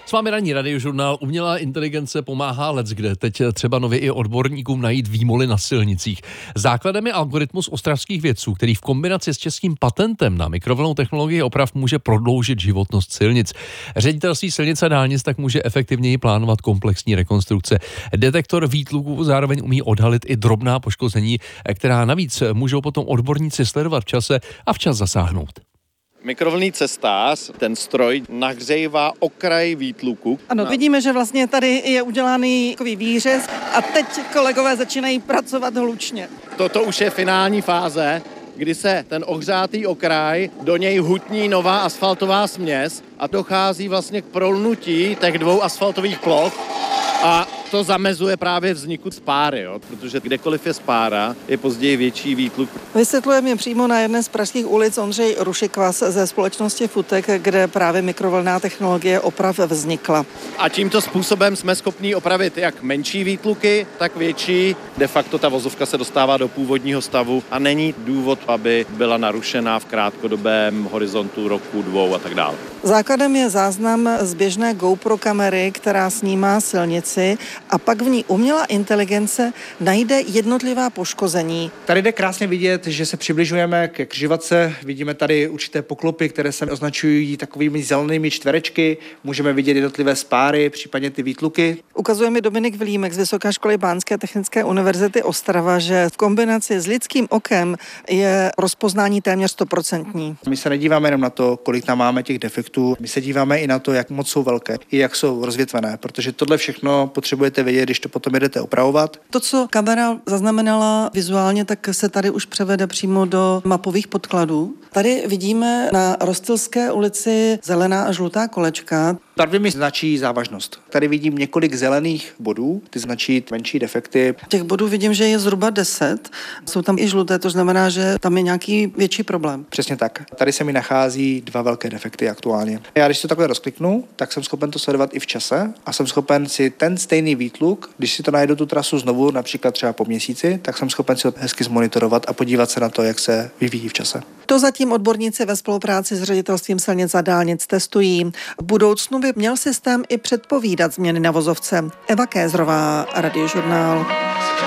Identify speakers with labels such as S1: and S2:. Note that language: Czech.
S1: S vámi ranní radiožurnál. Umělá inteligence pomáhá leckde. Teď třeba nově i odborníkům najít výmoly na silnicích. Základem je algoritmus ostravských vědců, který v kombinaci s českým patentem na mikrovlnnou technologii oprav může prodloužit životnost silnic. Ředitelství silnic a dálnic tak může efektivněji plánovat komplexní rekonstrukce. Detektor výtluků zároveň umí odhalit i drobná poškození, která navíc můžou potom odborníci sledovat v čase a včas zasáhnout.
S2: Mikrovlnný cestář, ten stroj nahřejvá okraj výtluku.
S3: Ano, vidíme, že vlastně tady je udělaný takový výřez a teď kolegové začínají pracovat hlučně.
S2: Toto už je finální fáze, kdy se ten ohřátý okraj, do něj hutní nová asfaltová směs a dochází vlastně k prolnutí těch dvou asfaltových ploch a to zamezuje právě vzniku spáry, protože kdekoliv je spára, je později větší výtluk.
S3: Vysvětluje mě přímo na jedné z pražských ulic Ondřej Rušikvas ze společnosti Futek, kde právě mikrovlnná technologie oprav vznikla.
S2: A tímto způsobem jsme schopni opravit jak menší výtluky, tak větší. De facto ta vozovka se dostává do původního stavu a není důvod, aby byla narušená v krátkodobém horizontu roku, 2 a tak dále.
S3: Základem je záznam z běžné GoPro kamery, která snímá silnici a pak v ní umělá inteligence najde jednotlivá poškození.
S4: Tady jde krásně vidět, že se přibližujeme ke křivačce. Vidíme tady určité poklopy, které se označují takovými zelenými čtverečky. Můžeme vidět jednotlivé spáry, případně ty výtluky.
S3: Ukazuje mi Dominik Vilímek z Vysoké školy Bánské technické univerzity Ostrava, že v kombinaci s lidským okem je rozpoznání téměř 100%.
S4: My se nedíváme jenom na to, kolik tam máme těch defektů. My se díváme i na to, jak moc jsou velké, i jak jsou rozvětvené, protože tohle všechno potřebujete vědět, když to potom jedete opravovat.
S3: To, co kamera zaznamenala vizuálně, tak se tady už převede přímo do mapových podkladů. Tady vidíme na Rostylské ulici zelená a žlutá kolečka.
S4: Barvy mi značí závažnost. Tady vidím několik zelených bodů, ty značí menší defekty.
S3: Těch bodů vidím, že je zhruba 10. Jsou tam i žluté, to znamená, že tam je nějaký větší problém.
S4: Přesně tak. Tady se mi nachází 2 velké defekty aktuálně. Já když to takhle rozkliknu, tak jsem schopen to sledovat i v čase a jsem schopen si ten stejný výtluk, když si to najdu tu trasu znovu, například třeba po měsíci, tak jsem schopen si ho hezky zmonitorovat a podívat se na to, jak se vyvíjí v čase.
S3: To zatím odborníci ve spolupráci s ředitelstvím silnic a dálnic testují. V budoucnu by měl systém i předpovídat změny na vozovce. Eva Kézrová, Radiožurnál.